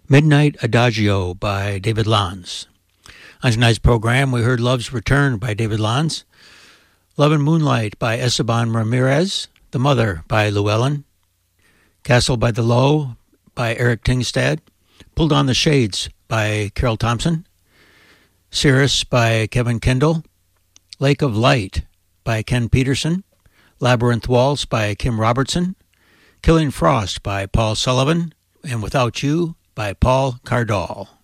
Midnight Adagio by David Lanz. On tonight's program, we heard Love's Return by David Lanz, Love and Moonlight by Esteban Ramirez, The Mother by Llewellyn, Castle by the Low by Eric Tingstad, Pulled on the Shades by Carol Thompson, Cirrus by Kevin Kendall, Lake of Light by Ken Peterson, Labyrinth Waltz by Kim Robertson, Killing Frost by Paul Sullivan, and Without You by Paul Cardall.